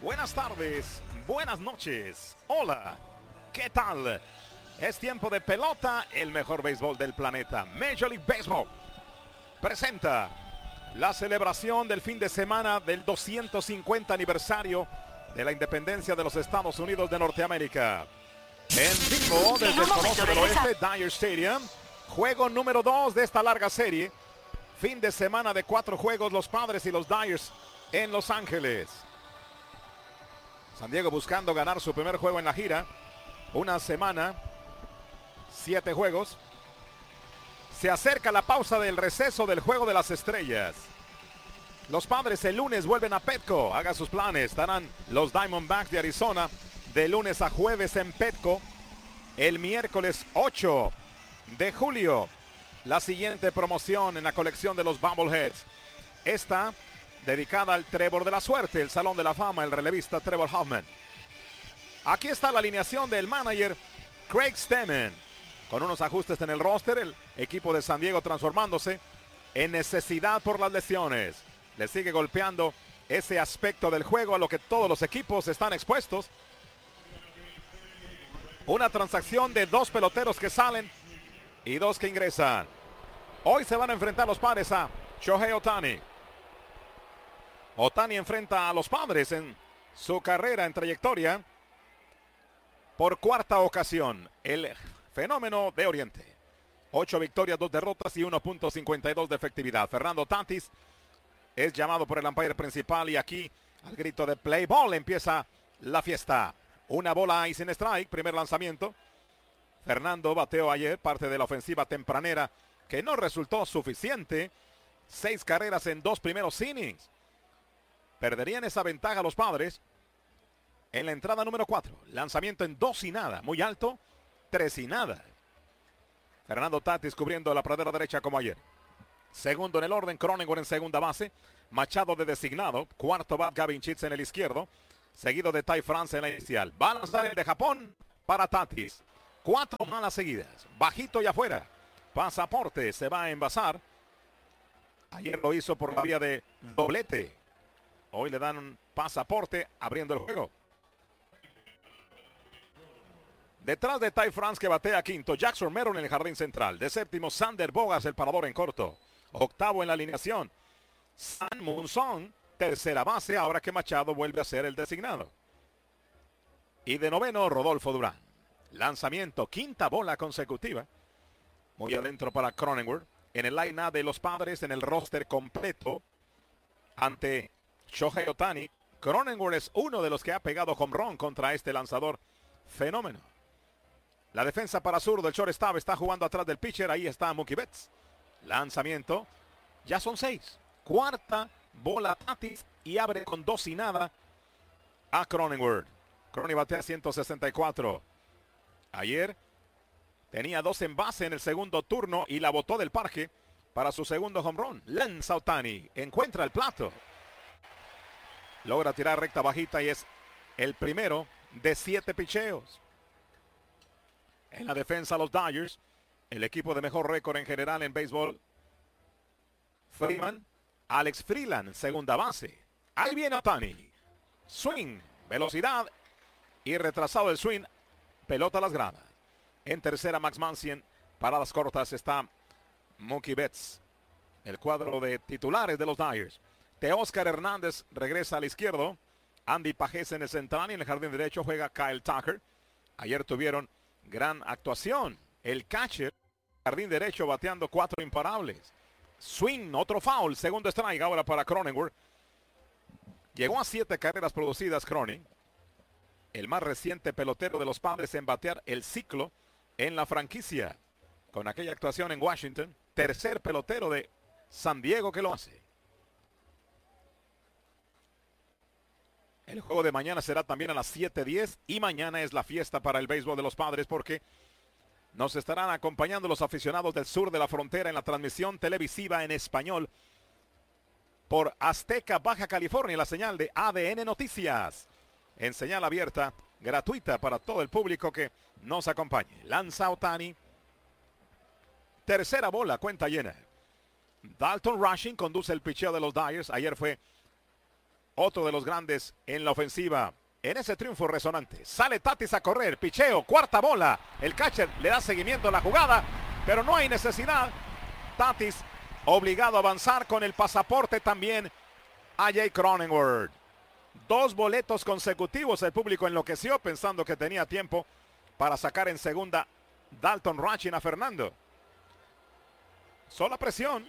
buenas tardes, buenas noches, hola, ¿qué tal? Es tiempo de pelota, el mejor béisbol del planeta. Major League Baseball presenta la celebración del fin de semana del 250 aniversario de la independencia de los Estados Unidos de Norteamérica. En vivo desde el Conoce del Oeste, Dyer Stadium, juego número 2 de esta larga serie. Fin de semana de 4 juegos, los Padres y los Dyers en Los Ángeles. San Diego buscando ganar su primer juego en la gira. Una semana, 7 juegos. Se acerca la pausa del receso del Juego de las Estrellas. Los Padres el lunes vuelven a Petco. Haga sus planes. Estarán los Diamondbacks de Arizona de lunes a jueves en Petco. El miércoles 8 de julio. La siguiente promoción en la colección de los Bubbleheads. Esta dedicada al Trevor de la Suerte, el Salón de la Fama, el relevista Trevor Hoffman. Aquí está la alineación del manager Craig Stammen. Con unos ajustes en el roster, el equipo de San Diego transformándose en necesidad por las lesiones. Le sigue golpeando ese aspecto del juego a lo que todos los equipos están expuestos. Una transacción de 2 peloteros que salen y 2 que ingresan. Hoy se van a enfrentar los Padres a Shohei Ohtani. Ohtani enfrenta a los Padres en su carrera en trayectoria por cuarta ocasión. El fenómeno de Oriente. 8 victorias, 2 derrotas y 1.52 de efectividad. Fernando Tatis es llamado por el umpire principal y aquí al grito de play ball empieza la fiesta. Una bola y sin strike, primer lanzamiento. Fernando bateó ayer parte de la ofensiva tempranera que no resultó suficiente. 6 carreras en 2 primeros innings. Perderían esa ventaja los Padres en la entrada número 4. Lanzamiento en 2 y nada. Muy alto, 3 y nada. Fernando Tatis cubriendo la pradera derecha como ayer. Segundo en el orden, Cronenworth en segunda base. Machado de designado. Cuarto bat, Gavin Sheets en el izquierdo. Seguido de Ty France en la inicial. Va a lanzar el de Japón para Tatis. 4 malas seguidas. Bajito y afuera. Pasaporte se va a envasar. Ayer lo hizo por la vía de doblete. Hoy le dan un pasaporte abriendo el juego. Detrás de Ty France que batea quinto. Jackson Merrill en el jardín central. De séptimo, Sander Bogas, el parador en corto. Octavo en la alineación. San Munson, tercera base. Ahora que Machado vuelve a ser el designado. Y de noveno, Rodolfo Durán. Lanzamiento, quinta bola consecutiva. Muy adentro para Cronenworth. En el line-up de los Padres, en el roster completo. Ante Shohei Ohtani. Cronenworth es uno de los que ha pegado home run contra este lanzador fenómeno. La defensa para zurdo, el shortstop está jugando atrás del pitcher. Ahí está Mookie Betts. Lanzamiento. Ya son 6. Cuarta bola Tatis y abre con 2 y nada a Cronenworth. Cronenworth batea 164. Ayer tenía 2 en base en el segundo turno y la botó del parque para su segundo home run. Lanza Ohtani. Encuentra el plato. Logra tirar recta bajita y es el primero de 7 picheos. En la defensa los Dodgers, el equipo de mejor récord en general en béisbol. Freeman, Alex Freeland, segunda base. Ahí viene Ohtani. Swing, velocidad y retrasado el swing. Pelota a las gradas. En tercera Max Mansion, paradas cortas está Mookie Betts. El cuadro de titulares de los Dodgers. Teóscar Hernández regresa al izquierdo. Andy Pages en el central y en el jardín derecho juega Kyle Tucker. Ayer tuvieron gran actuación. El catcher, jardín derecho bateando 4 imparables. Swing, otro foul, segundo strike ahora para Cronenworth. Llegó a 7 carreras producidas Cronin. El más reciente pelotero de los Padres en batear el ciclo en la franquicia. Con aquella actuación en Washington. Tercer pelotero de San Diego que lo hace. El juego de mañana será también a las 7:10 y mañana es la fiesta para el béisbol de los Padres porque nos estarán acompañando los aficionados del sur de la frontera en la transmisión televisiva en español por Azteca Baja California, la señal de ADN Noticias, en señal abierta, gratuita para todo el público que nos acompañe. Lanza Ohtani, tercera bola, cuenta llena. Dalton Rushing conduce el picheo de los Dodgers. Ayer fue otro de los grandes en la ofensiva. En ese triunfo resonante, sale Tatis a correr, picheo, cuarta bola. El catcher le da seguimiento a la jugada, pero no hay necesidad. Tatis obligado a avanzar con el pasaporte también a Jake Cronenworth. 2 boletos consecutivos, el público enloqueció pensando que tenía tiempo para sacar en segunda Dalton Rushing a Fernando. Usó la presión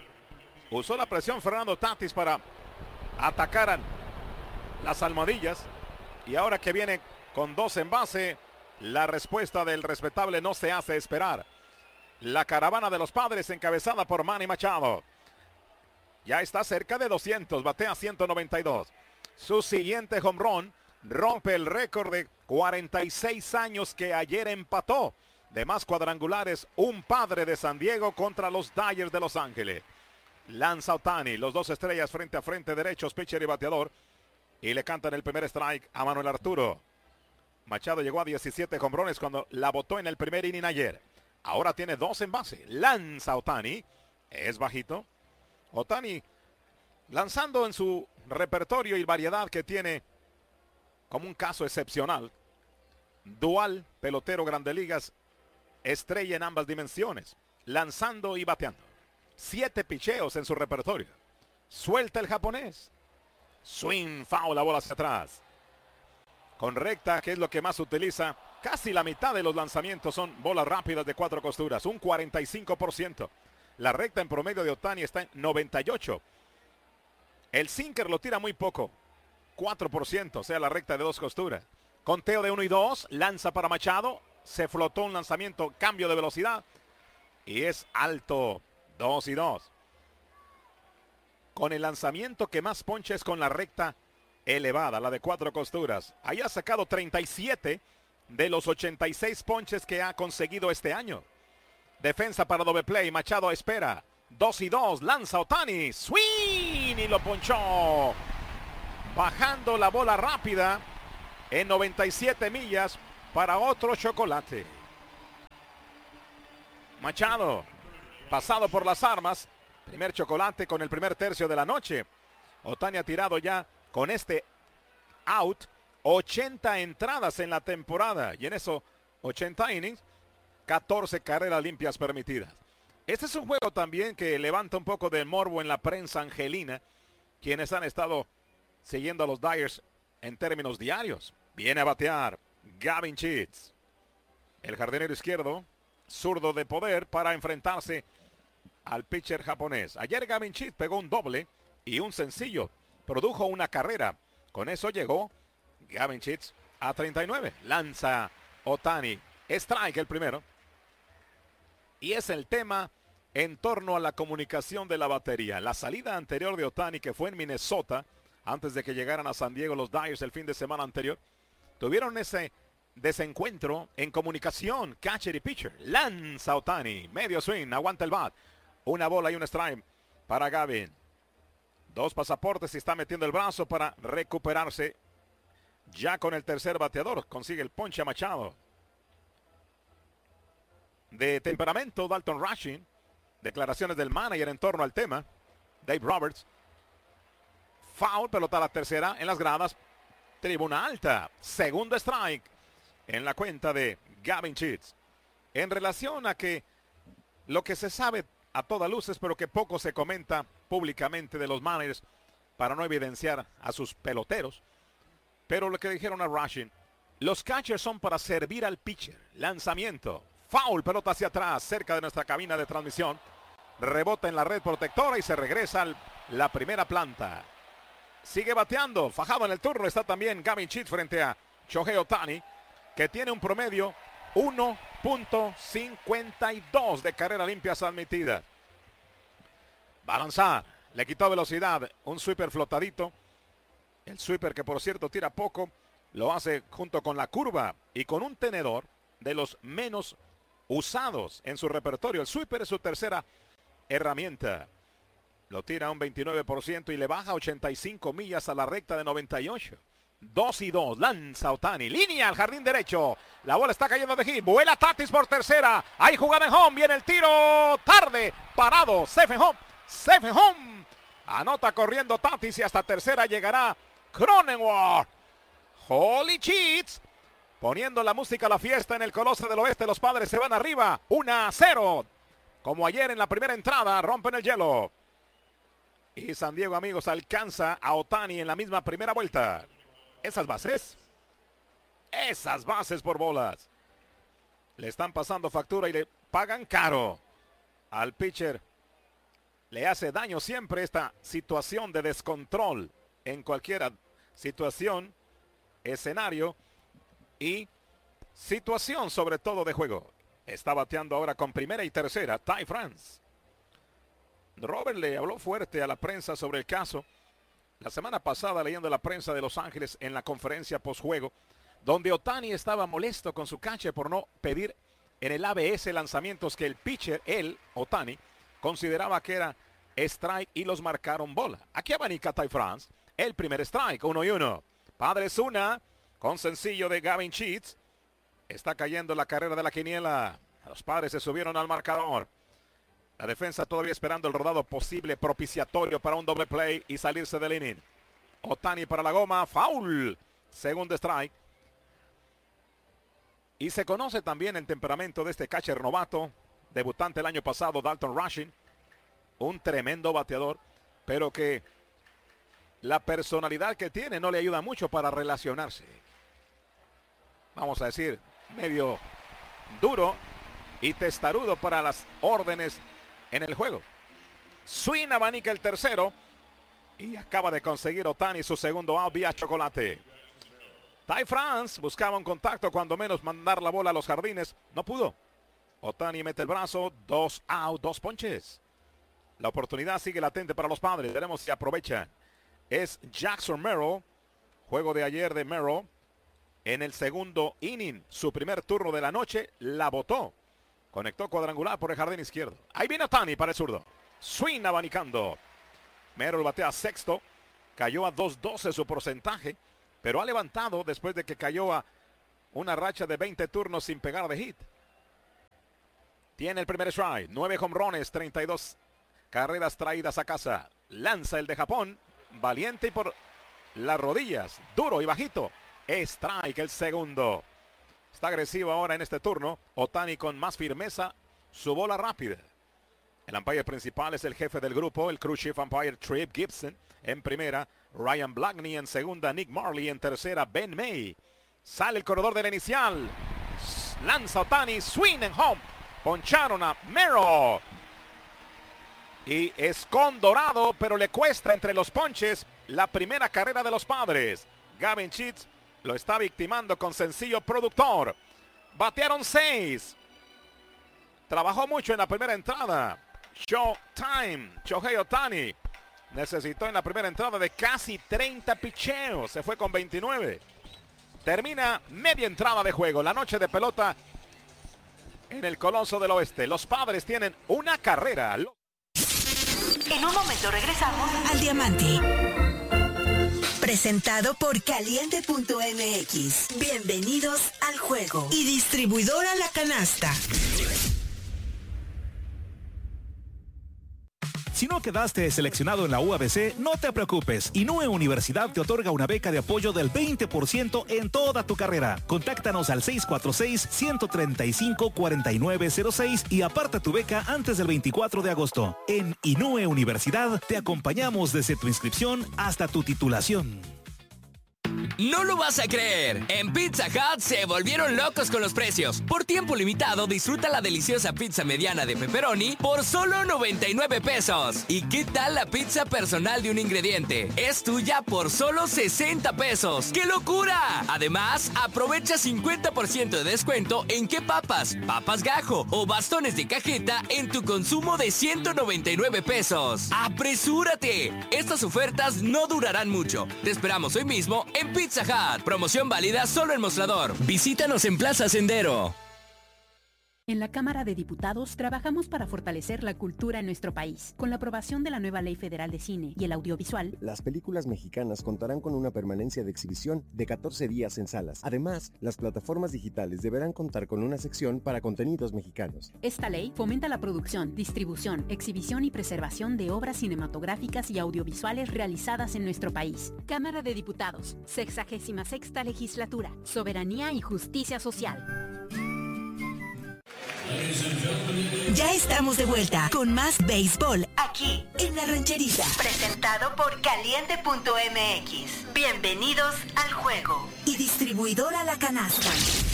Fernando Tatis para atacar a las almohadillas. Y ahora que viene con 2 en base, la respuesta del respetable no se hace esperar. La caravana de los Padres encabezada por Manny Machado. Ya está cerca de 200, batea 192. Su siguiente home run rompe el récord de 46 años que ayer empató. De más cuadrangulares, un padre de San Diego contra los Dodgers de Los Ángeles. Lanza Ohtani, los 2 estrellas frente a frente, derechos, pitcher y bateador. Y le cantan el primer strike a Manuel Arturo. Machado llegó a 17 jonrones cuando la botó en el primer inning ayer. Ahora tiene 2 en base. Lanza Ohtani. Es bajito. Ohtani lanzando en su repertorio y variedad que tiene como un caso excepcional. Dual, pelotero Grandes Ligas, estrella en ambas dimensiones. Lanzando y bateando. 7 picheos en su repertorio. Suelta el japonés. Swing, foul, la bola hacia atrás. Con recta, que es lo que más utiliza. Casi la mitad de los lanzamientos son bolas rápidas de 4 costuras. Un 45%. La recta en promedio de Ohtani está en 98%. El sinker lo tira muy poco. 4%, o sea, la recta de 2 costuras. Conteo de 1 y 2. Lanza para Machado. Se flotó un lanzamiento, cambio de velocidad. Y es alto. 2 y 2. Con el lanzamiento que más poncha es con la recta elevada, la de 4 costuras. Ahí ha sacado 37 de los 86 ponches que ha conseguido este año. Defensa para doble play. Machado espera. 2 y 2. Lanza Ohtani. Swing y lo ponchó. Bajando la bola rápida en 97 millas para otro chocolate. Machado, pasado por las armas. Primer chocolate con el primer tercio de la noche. Ohtani ha tirado ya con este out 80 entradas en la temporada. Y en eso 80 innings, 14 carreras limpias permitidas. Este es un juego también que levanta un poco de morbo en la prensa angelina. Quienes han estado siguiendo a los Dodgers en términos diarios. Viene a batear Gavin Sheets. El jardinero izquierdo, zurdo de poder para enfrentarse al pitcher japonés. Ayer Gavin Sheets pegó un doble y un sencillo. Produjo una carrera. Con eso llegó Gavin Sheets a 39. Lanza Ohtani. Strike el primero. Y es el tema en torno a la comunicación de la batería. La salida anterior de Ohtani, que fue en Minnesota, antes de que llegaran a San Diego los Dodgers el fin de semana anterior, tuvieron ese desencuentro en comunicación, catcher y pitcher. Lanza Ohtani, medio swing, aguanta el bat. Una bola y un strike para Gavin. 2 pasaportes y está metiendo el brazo para recuperarse. Ya con el tercer bateador consigue el ponche a Machado. De temperamento, Dalton Rushing. Declaraciones del manager en torno al tema. Dave Roberts. Foul, pelota a la tercera en las gradas. Tribuna alta. Segundo strike en la cuenta de Gavin Sheets. En relación a que lo que se sabe a todas luces, pero que poco se comenta públicamente de los managers para no evidenciar a sus peloteros. Pero lo que dijeron a Rushing, los catchers son para servir al pitcher. Lanzamiento. Foul, pelota hacia atrás, cerca de nuestra cabina de transmisión. Rebota en la red protectora y se regresa a la primera planta. Sigue bateando, fajado en el turno está también Gavin Sheets frente a Shohei Ohtani, que tiene un promedio 1.52 de carreras limpias admitidas. Va a lanzar, le quitó velocidad, un sweeper flotadito. El sweeper que por cierto tira poco, lo hace junto con la curva y con un tenedor de los menos usados en su repertorio. El sweeper es su tercera herramienta. Lo tira a un 29% y le baja 85 millas a la recta de 98. 2 y 2. Lanza Ohtani. Línea al jardín derecho. La bola está cayendo de hit. Vuela Tatis por tercera. Hay jugada en home. Viene el tiro. Tarde. Parado. Safe en home. Safe en home. Anota corriendo Tatis y hasta tercera llegará Cronenworth. Holy Cheats. Poniendo la música a la fiesta en el Coloso del Oeste. Los Padres se van arriba. 1-0. Como ayer en la primera entrada. Rompen el hielo. Y San Diego, amigos, alcanza a Ohtani en la misma primera vuelta. Esas bases por bolas. Le están pasando factura y le pagan caro al pitcher. Le hace daño siempre esta situación de descontrol en cualquier situación, escenario y situación sobre todo de juego. Está bateando ahora con primera y tercera Ty France. Robert le habló fuerte a la prensa sobre el caso la semana pasada, leyendo la prensa de Los Ángeles en la conferencia postjuego, donde Ohtani estaba molesto con su catcher por no pedir en el ABS lanzamientos que el pitcher, Ohtani, consideraba que era strike y los marcaron bola. Aquí abanica Ty France, el primer strike, 1-1. Padres 1, con sencillo de Gavin Sheets. Está cayendo la carrera de la quiniela. Los Padres se subieron al marcador. La defensa todavía esperando el rodado posible propiciatorio para un doble play y salirse del inning. Ohtani para la goma, foul. Segundo strike. Y se conoce también el temperamento de este catcher novato, debutante el año pasado, Dalton Rushing. Un tremendo bateador, pero que la personalidad que tiene no le ayuda mucho para relacionarse. Vamos a decir, medio duro y testarudo para las órdenes en el juego. Swing abanica el tercero y acaba de conseguir Ohtani su segundo out vía chocolate. Ty France buscaba un contacto, cuando menos mandar la bola a los jardines. No pudo. Ohtani mete el brazo. 2 out, 2 ponches. La oportunidad sigue latente para los Padres. Veremos si aprovechan. Es Jackson Merrill. Juego de ayer de Merrill. En el segundo inning, su primer turno de la noche, la botó. Conectó cuadrangular por el jardín izquierdo. Ahí viene Ohtani para el zurdo. Swing abanicando. Merrill batea sexto. Cayó a 2.12 su porcentaje. Pero ha levantado después de que cayó a una racha de 20 turnos sin pegar de hit. Tiene el primer strike. 9 jonrones, 32 carreras traídas a casa. Lanza el de Japón. Valiente y por las rodillas. Duro y bajito. Strike el segundo. Está agresivo ahora en este turno. Ohtani con más firmeza. Su bola rápida. El umpire principal es el jefe del grupo, el crew chief umpire Tripp Gibson. En primera, Ryan Blaney. En segunda, Nick Marley. En tercera, Ben May. Sale el corredor de la inicial. Lanza Ohtani. Swing and home. Poncharon a Merrill. Y es con Dorado, pero le cuesta entre los ponches la primera carrera de los Padres. Gavin Sheets lo está victimando con sencillo productor. Batearon 6. Trabajó mucho en la primera entrada. Shohei Ohtani necesitó en la primera entrada de casi 30 picheos. Se fue con 29. Termina media entrada de juego. La noche de pelota en el Coloso del Oeste. Los Padres tienen una carrera. En un momento regresamos al Diamante. Presentado por Caliente.mx. Bienvenidos al juego. Y distribuidora La Canasta. Si no quedaste seleccionado en la UABC, no te preocupes. Inúe Universidad te otorga una beca de apoyo del 20% en toda tu carrera. Contáctanos al 646-135-4906 y aparta tu beca antes del 24 de agosto. En Inúe Universidad te acompañamos desde tu inscripción hasta tu titulación. No lo vas a creer. En Pizza Hut se volvieron locos con los precios. Por tiempo limitado, disfruta la deliciosa pizza mediana de pepperoni por solo 99 pesos. ¿Y qué tal la pizza personal de un ingrediente? Es tuya por solo 60 pesos. ¡Qué locura! Además, aprovecha 50% de descuento en qué papas, papas gajo o bastones de cajeta en tu consumo de 199 pesos. ¡Apresúrate! Estas ofertas no durarán mucho. Te esperamos hoy mismo en Pizza Hut. Promoción válida solo en Mostrador. Visítanos en Plaza Sendero. En la Cámara de Diputados trabajamos para fortalecer la cultura en nuestro país. Con la aprobación de la nueva Ley Federal de Cine y el Audiovisual, las películas mexicanas contarán con una permanencia de exhibición de 14 días en salas. Además, las plataformas digitales deberán contar con una sección para contenidos mexicanos. Esta ley fomenta la producción, distribución, exhibición y preservación de obras cinematográficas y audiovisuales realizadas en nuestro país. Cámara de Diputados, 66ª Legislatura, Soberanía y Justicia Social. Ya estamos de vuelta con más béisbol aquí en La Rancherita. Presentado por Caliente.mx. Bienvenidos al juego. Y distribuidora La Canasta.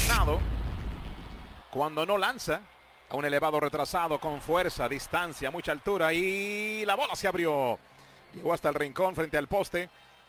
Cuando no lanza, a un elevado retrasado con fuerza, distancia, mucha altura y la bola se abrió. Llegó hasta el rincón frente al poste.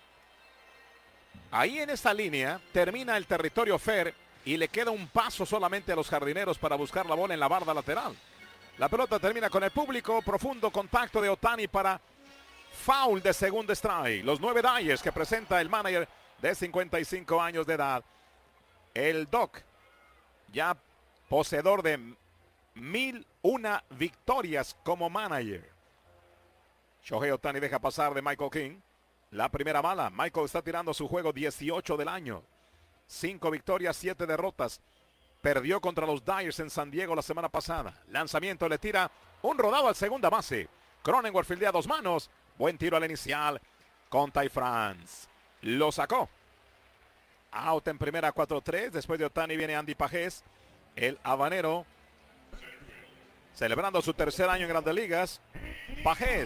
Ahí en esta línea termina el territorio fair y le queda un paso solamente a los jardineros para buscar la bola en la barda lateral. La pelota termina con el público, profundo contacto de Ohtani para foul de segundo strike. Los 9 Dyers que presenta el manager de 55 años de edad. El Doc, ya poseedor de 1001 victorias como manager. Shohei Ohtani deja pasar de Michael King. La primera mala. Michael está tirando su juego 18 del año. 5 victorias, 7 derrotas. Perdió contra los Dyers en San Diego la semana pasada. Lanzamiento, le tira un rodado al segunda base. Cronenworth fildea a 2 manos. Buen tiro al inicial con Ty France. Lo sacó. Out en primera, 4-3. Después de Ohtani viene Andy Pajés, el habanero, celebrando su tercer año en Grandes Ligas. Pajés,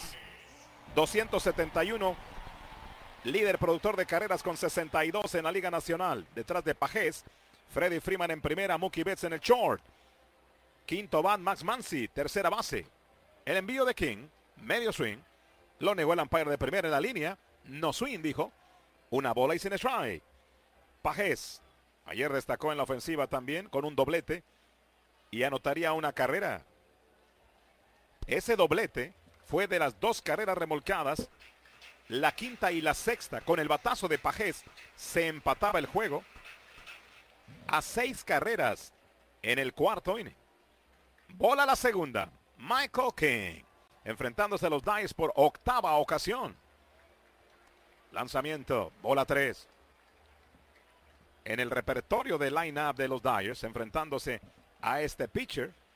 271. Líder productor de carreras con 62 en la Liga Nacional. Detrás de Pajés, Freddie Freeman en primera, Mookie Betts en el short. Quinto bat, Max Muncy, tercera base. El envío de King, medio swing. Lo negó el umpire de primera en la línea. No swing, dijo. Una bola y sin strike. Pajés, ayer destacó en la ofensiva también con un doblete y anotaría una carrera. Ese doblete fue de las 2 carreras remolcadas. La quinta y la sexta, con el batazo de Pajés, se empataba el juego a 6 carreras en el cuarto inning. Bola a la segunda. Michael King, enfrentándose a los Dyers por 8ª ocasión. Lanzamiento, bola 3. En el repertorio de line-up de los Dyers, enfrentándose a este pitcher,